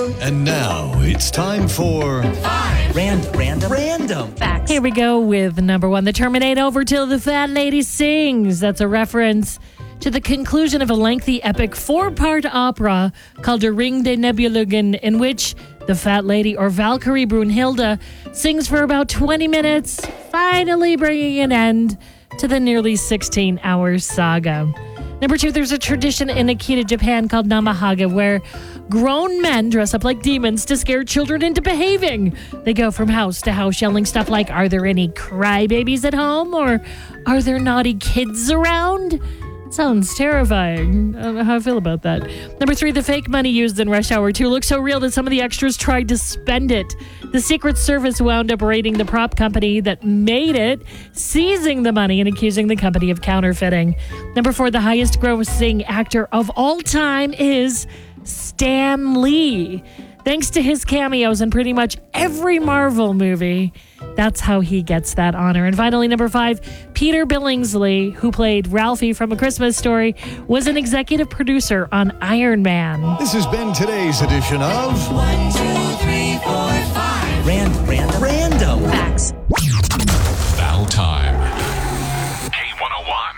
And now it's time for Random facts. Here we go with number one. The Terminate Over Till the Fat Lady Sings. That's a reference to the conclusion of a lengthy epic 4-part opera called Der Ring des Nibelungen, in which the Fat Lady, or Valkyrie Brunhilde, sings for about 20 minutes, finally bringing an end to the nearly 16-hour saga. Number two, there's a tradition in Akita, Japan called Namahage, where grown men dress up like demons to scare children into behaving. They go from house to house yelling stuff like, "Are there any crybabies at home?" or "Are there naughty kids around?" Sounds terrifying. I don't know how I feel about that. Number three, the fake money used in Rush Hour 2 looks so real that some of the extras tried to spend it. The Secret Service wound up raiding the prop company that made it, seizing the money and accusing the company of counterfeiting. Number four, the highest grossing actor of all time is Stan Lee. Thanks to his cameos in pretty much every Marvel movie, that's how he gets that honor. And finally, number five, Peter Billingsley, who played Ralphie from A Christmas Story, was an executive producer on Iron Man. This has been today's edition of 1, 2, 3, 4, 5. Random facts. Battle time. K101.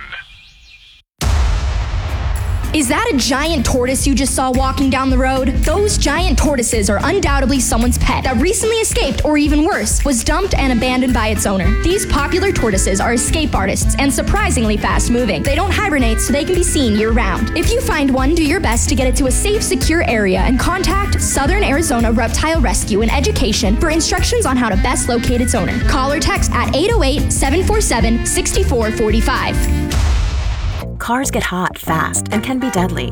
Is that a giant tortoise you just saw walking down the road? Those giant tortoises are undoubtedly someone's pet that recently escaped, or even worse, was dumped and abandoned by its owner. These popular tortoises are escape artists and surprisingly fast-moving. They don't hibernate, so they can be seen year-round. If you find one, do your best to get it to a safe, secure area and contact Southern Arizona Reptile Rescue and Education for instructions on how to best locate its owner. Call or text at 808-747-6445. Cars get hot fast and can be deadly.